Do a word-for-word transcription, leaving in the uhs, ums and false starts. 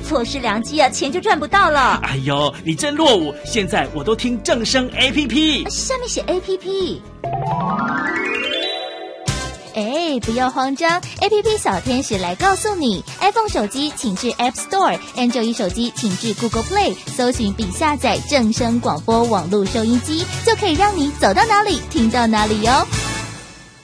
错失良机啊，钱就赚不到了。 哎呦，你真落伍！现在我都听正声 A P P， 下面写 A P P。 哎，不要慌张 ，A P P 小天使来告诉你 ，iPhone 手机请至 App Store，Android 手机请至 Google Play， 搜寻并下载正声广播网络收音机，就可以让你走到哪里听到哪里哟。